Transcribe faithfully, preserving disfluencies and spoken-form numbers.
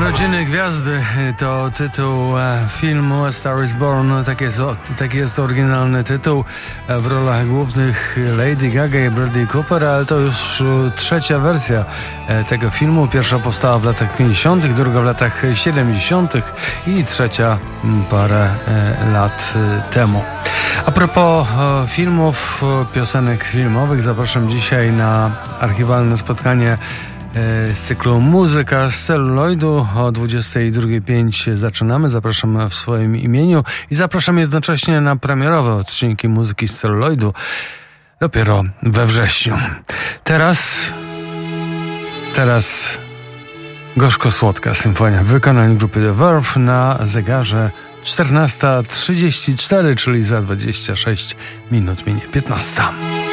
Narodziny Gwiazdy to tytuł filmu A Star is Born. Tak jest, taki jest oryginalny tytuł. W rolach głównych Lady Gaga i Bradley Cooper, ale to już trzecia wersja tego filmu. Pierwsza powstała w latach pięćdziesiątych, druga w latach siedemdziesiątych i trzecia parę lat temu. A propos filmów, piosenek filmowych, zapraszam dzisiaj na archiwalne spotkanie z cyklu Muzyka z celuloidu. O dwudziestej drugiej pięć zaczynamy. Zapraszam w swoim imieniu i zapraszam jednocześnie na premierowe odcinki Muzyki z celuloidu dopiero we wrześniu. Teraz teraz gorzko-słodka symfonia w wykonaniu grupy The Verve na zegarze czternasta trzydzieści cztery, czyli za dwadzieścia sześć minut minie piętnasta.